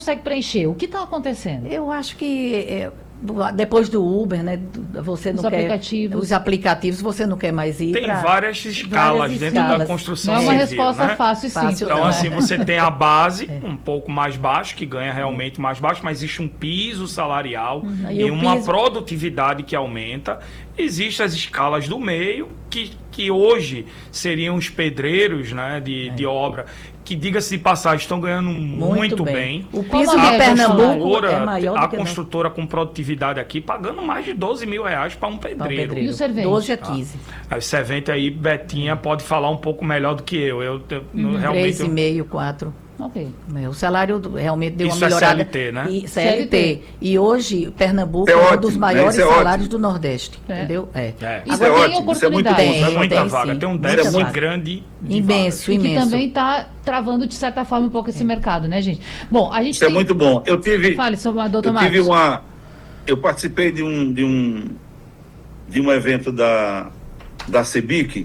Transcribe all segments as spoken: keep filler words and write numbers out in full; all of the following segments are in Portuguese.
consegue preencher. O que está acontecendo? Eu acho que é, depois do Uber, né, você não Os quer aplicativos. os aplicativos, você não quer mais ir. Tem pra, várias escalas várias dentro escalas. da construção Não é uma civil, resposta né? fácil e Fácil, simples. Então, né? assim, você tem a base um pouco mais baixa, que ganha realmente mais baixo, mas existe um piso salarial E e, o uma piso- produtividade que aumenta. Existem as escalas do meio, que, que hoje seriam os pedreiros, né, de, de obra, que, diga-se de passagem, estão ganhando muito, bem. bem. O Como piso é de a Pernambuco construtora, é maior a do que no- construtora com produtividade aqui pagando mais de doze mil reais para um pra um pedreiro. pedreiro. E o servente? doze a quinze. Aí o servente aí, Betinha, pode falar um pouco melhor do que eu. Eu, eu Uhum. realmente... três e meio, quatro. Ok. O salário do- realmente deu Isso uma é melhorada. C L T, né? E, C L T. C L T. E hoje, Pernambuco Isso é é um ótimo, dos né? maiores Isso é salários ótimo. do Nordeste. É. Entendeu? É. É. Isso Agora é tem ótimo, isso é muito oportunidade. bom. É Tem, muita tem, vaga, sim. tem um Muita déficit vaga. grande de Imenso, E que imenso. também está travando, de certa forma, um pouco esse mercado, né, gente? Bom, a gente Isso é tem... muito bom. Eu tive, Fale, sobre a doutor eu Marcos. tive uma, eu participei de um, de um, de um evento da, da CEBIC,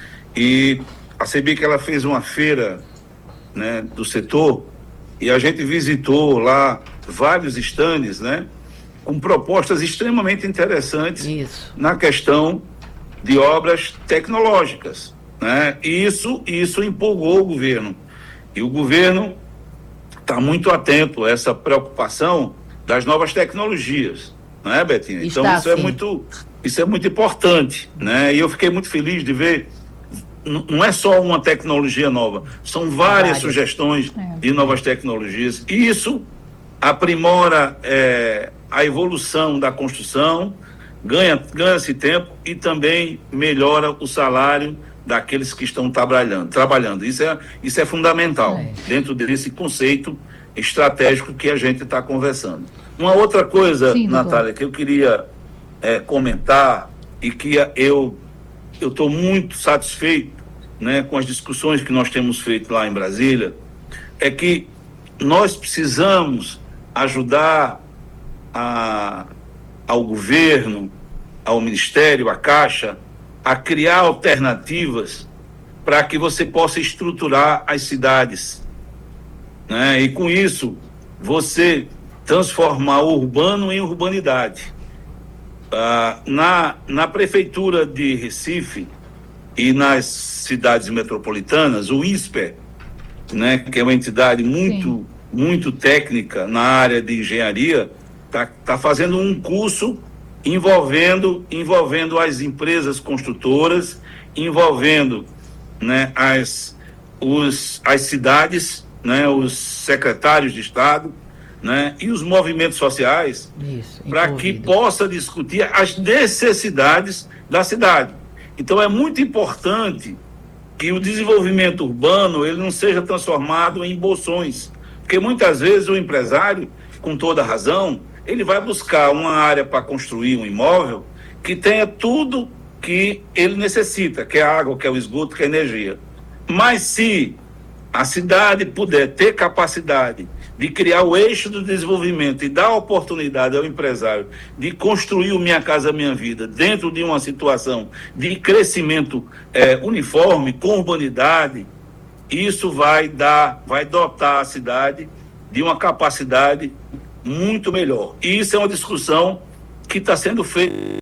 e a CEBIC ela fez uma feira, né, do setor, e a gente visitou lá vários estandes, né, com propostas extremamente interessantes Isso. na questão de obras tecnológicas, né? E isso, isso empolgou o governo. E o governo está muito atento a essa preocupação das novas tecnologias, não é, Betinha? Então Está, isso é sim. muito, isso é muito importante, né? E eu fiquei muito feliz de ver. n- Não é só uma tecnologia nova, são várias, Várias. sugestões É. de novas tecnologias. E isso aprimora é, a evolução da construção, ganha, ganha-se tempo e também melhora o salário daqueles que estão trabalhando. trabalhando. Isso é, isso é fundamental É. dentro desse conceito estratégico que a gente está conversando. Uma outra coisa, Sim, doutor. Natália, que eu queria é, comentar e que eu eu estou muito satisfeito, né, com as discussões que nós temos feito lá em Brasília, é que nós precisamos ajudar a, ao governo, ao Ministério, à Caixa, a criar alternativas para que você possa estruturar as cidades, né? E com isso você transformar o urbano em urbanidade. Ah, na, na prefeitura de Recife e nas cidades metropolitanas, o INSPER, né, que é uma entidade muito, muito técnica na área de engenharia, está tá fazendo um curso envolvendo, envolvendo as empresas construtoras, envolvendo, né, as, os, as cidades, né, os secretários de Estado, né, e os movimentos sociais, Isso. para que envolvido. possa discutir as necessidades da cidade. Então é muito importante que o desenvolvimento urbano ele não seja transformado em bolsões, porque muitas vezes o empresário, com toda razão, ele vai buscar uma área para construir um imóvel que tenha tudo que ele necessita, que é a água, que é o esgoto, que é a energia. Mas se a cidade puder ter capacidade de criar o eixo do desenvolvimento e dar oportunidade ao empresário de construir o Minha Casa Minha Vida dentro de uma situação de crescimento eh, uniforme, com urbanidade, isso vai dar, vai dotar a cidade de uma capacidade muito melhor. E isso é uma discussão que está sendo feita